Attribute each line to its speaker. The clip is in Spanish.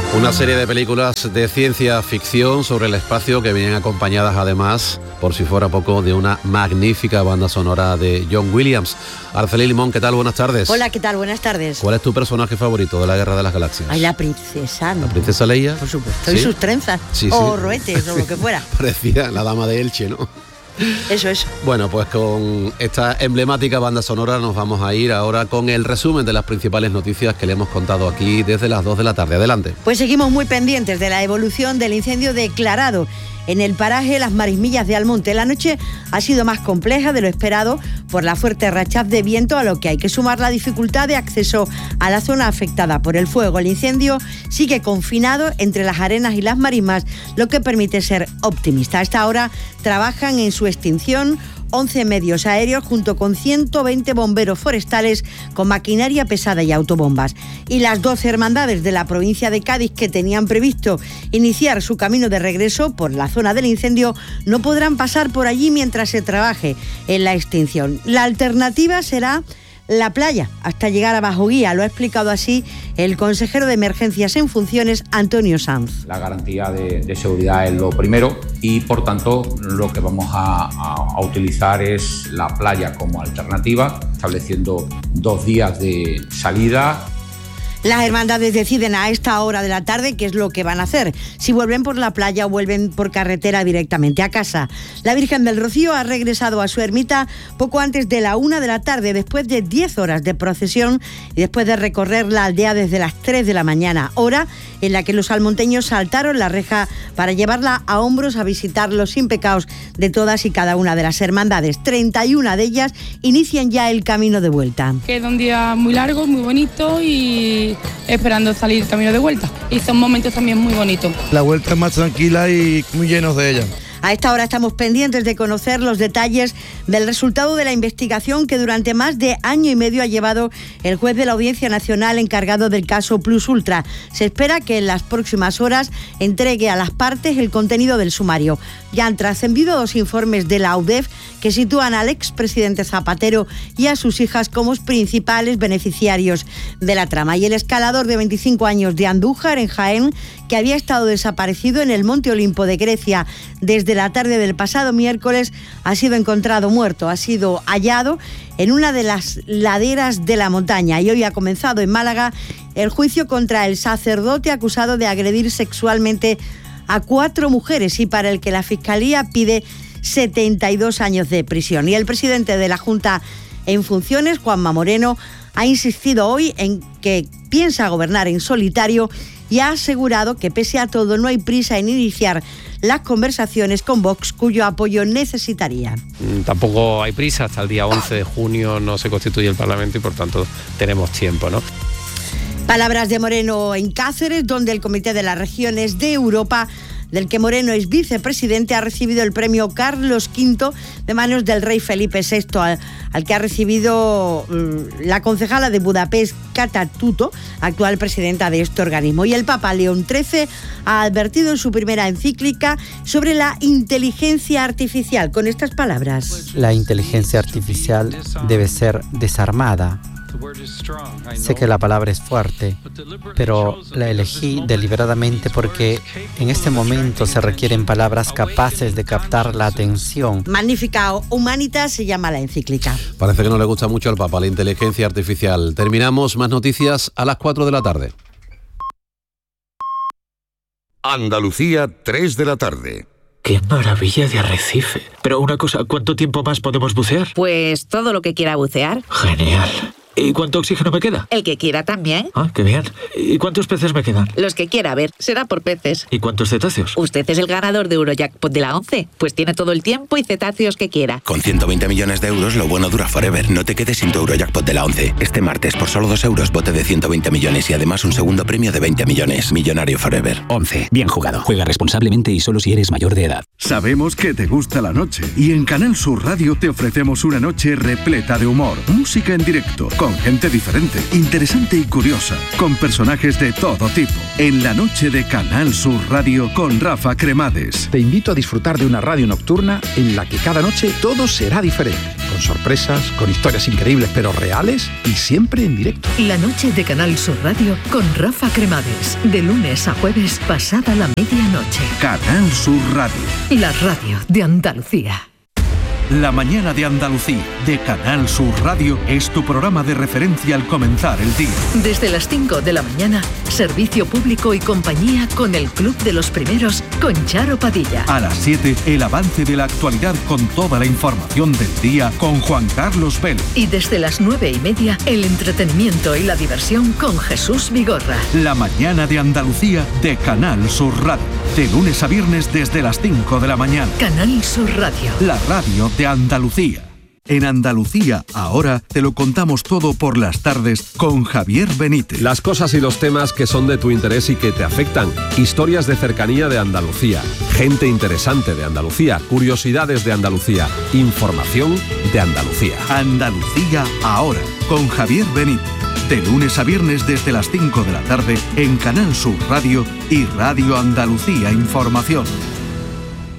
Speaker 1: Una serie de películas de ciencia ficción sobre el espacio que vienen acompañadas además, por si fuera poco, de una magnífica banda sonora de John Williams. Araceli Limón, ¿qué tal? Buenas tardes.
Speaker 2: Hola, ¿qué tal? Buenas tardes.
Speaker 1: ¿Cuál es tu personaje favorito de la Guerra de las Galaxias?
Speaker 2: Ay, la princesa, ¿no?
Speaker 1: ¿La princesa Leia?
Speaker 2: Por supuesto.
Speaker 1: ¿Sí?
Speaker 2: Y sus trenzas.
Speaker 1: Sí,
Speaker 2: o
Speaker 1: sí.
Speaker 2: roetes, o lo que fuera.
Speaker 1: Parecía la dama de Elche, ¿no?
Speaker 2: Eso.
Speaker 1: Bueno, pues con esta emblemática banda sonora nos vamos a ir ahora con el resumen de las principales noticias que le hemos contado aquí desde las 2 de la tarde. Adelante.
Speaker 2: Pues seguimos muy pendientes de la evolución del incendio declarado en el paraje Las Marismillas de Almonte. La noche ha sido más compleja de lo esperado por la fuerte rachaz de viento, a lo que hay que sumar la dificultad de acceso a la zona afectada por el fuego. El incendio sigue confinado entre las arenas y las marismas, lo que permite ser optimista. A esta hora trabajan en su extinción 11 medios aéreos junto con 120 bomberos forestales con maquinaria pesada y autobombas. Y las 12 hermandades de la provincia de Cádiz que tenían previsto iniciar su camino de regreso por la zona del incendio no podrán pasar por allí mientras se trabaje en la extinción. La alternativa será la playa, hasta llegar a Bajo Guía. Lo ha explicado así el consejero de Emergencias en funciones, Antonio Sanz.
Speaker 3: La garantía de seguridad es lo primero y, por tanto, lo que vamos a utilizar es la playa como alternativa, estableciendo 2 días de salida.
Speaker 2: Las hermandades deciden a esta hora de la tarde qué es lo que van a hacer, si vuelven por la playa o vuelven por carretera directamente a casa. La Virgen del Rocío ha regresado a su ermita poco antes de la 1 de la tarde, después de 10 horas de procesión y después de recorrer la aldea desde las 3 de la mañana, hora en la que los almonteños saltaron la reja para llevarla a hombros a visitar los sin pecados de todas y cada una de las hermandades. 31 de ellas inician ya el camino de vuelta.
Speaker 4: Queda un día muy largo, muy bonito y esperando salir camino de vuelta. Y son momentos también muy bonitos.
Speaker 5: La vuelta es más tranquila y muy llenos de ella.
Speaker 2: A esta hora estamos pendientes de conocer los detalles del resultado de la investigación que durante más de año y medio ha llevado el juez de la Audiencia Nacional encargado del caso Plus Ultra. Se espera que en las próximas horas entregue a las partes el contenido del sumario. Ya han trascendido 2 informes de la UDEF que sitúan al expresidente Zapatero y a sus hijas como principales beneficiarios de la trama. Y el escalador de 25 años de Andújar, en Jaén, que había estado desaparecido en el Monte Olimpo de Grecia desde la tarde del pasado miércoles, ha sido encontrado muerto, ha sido hallado en una de las laderas de la montaña. Y hoy ha comenzado en Málaga el juicio contra el sacerdote acusado de agredir sexualmente a 4 mujeres y para el que la Fiscalía pide 72 años de prisión. Y el presidente de la Junta en funciones, Juanma Moreno, ha insistido hoy en que piensa gobernar en solitario y ha asegurado que pese a todo no hay prisa en iniciar las conversaciones con Vox, cuyo apoyo necesitaría.
Speaker 6: Tampoco hay prisa, hasta el día 11 de junio no se constituye el Parlamento y por tanto tenemos tiempo, ¿no?
Speaker 2: Palabras de Moreno en Cáceres, donde el Comité de las Regiones de Europa, del que Moreno es vicepresidente, ha recibido el premio Carlos V de manos del rey Felipe VI, al que ha recibido la concejala de Budapest, Kata Tuto, actual presidenta de este organismo. Y el Papa León XIII ha advertido en su primera encíclica sobre la inteligencia artificial, con estas palabras.
Speaker 7: La inteligencia artificial debe ser desarmada. Sé que la palabra es fuerte, pero la elegí deliberadamente porque en este momento se requieren palabras capaces de captar la atención.
Speaker 2: Magnificat Humanitas se llama la encíclica.
Speaker 1: Parece que no le gusta mucho al Papa la inteligencia artificial. Terminamos, más noticias a las 4 de la tarde.
Speaker 8: Andalucía, 3 de la tarde.
Speaker 9: ¡Qué maravilla de arrecife! Pero una cosa, ¿cuánto tiempo más podemos bucear?
Speaker 10: Pues todo lo que quiera bucear.
Speaker 9: Genial. ¿Y cuánto oxígeno me queda?
Speaker 10: El que quiera también.
Speaker 9: Ah, qué bien. ¿Y cuántos peces me quedan?
Speaker 10: Los que quiera, a ver, será por peces.
Speaker 9: ¿Y cuántos cetáceos?
Speaker 10: Usted es el ganador de Eurojackpot de la 11, pues tiene todo el tiempo y cetáceos que quiera.
Speaker 11: Con 120 millones de euros, lo bueno dura forever. No te quedes sin tu Eurojackpot de la 11. Este martes, por solo 2 euros, bote de 120 millones y además un segundo premio de 20 millones. Millonario forever.
Speaker 12: 11. Bien jugado. Juega responsablemente y solo si eres mayor de edad.
Speaker 13: Sabemos que te gusta la noche y en Canal Sur Radio te ofrecemos una noche repleta de humor, música en directo, con gente diferente, interesante y curiosa, con personajes de todo tipo. En la noche de Canal Sur Radio con Rafa Cremades.
Speaker 14: Te invito a disfrutar de una radio nocturna en la que cada noche todo será diferente. con sorpresas, con historias increíbles pero reales y siempre en directo.
Speaker 15: La noche de Canal Sur Radio con Rafa Cremades, de lunes a jueves pasada la medianoche.
Speaker 13: Canal Sur Radio.
Speaker 15: La radio de Andalucía.
Speaker 13: La mañana de Andalucía, de Canal Sur Radio, es tu programa de referencia al comenzar el día.
Speaker 15: Desde las 5 de la mañana, servicio público y compañía con el Club de los Primeros, con Charo Padilla.
Speaker 13: A las 7, el avance de la actualidad con toda la información del día con Juan Carlos Vélez.
Speaker 15: Y desde las 9:30, el entretenimiento y la diversión con Jesús Vigorra.
Speaker 13: La mañana de Andalucía, de Canal Sur Radio. De lunes a viernes desde las 5 de la mañana.
Speaker 15: Canal Sur Radio.
Speaker 13: La radio de Andalucía. En Andalucía, ahora te lo contamos todo por las tardes con Javier Benítez.
Speaker 16: Las cosas y los temas que son de tu interés y que te afectan. Historias de cercanía de Andalucía. Gente interesante de Andalucía. Curiosidades de Andalucía. Información de Andalucía.
Speaker 13: Andalucía, ahora, con Javier Benítez. De lunes a viernes desde las 5 de la tarde en Canal Sur Radio y Radio Andalucía Información.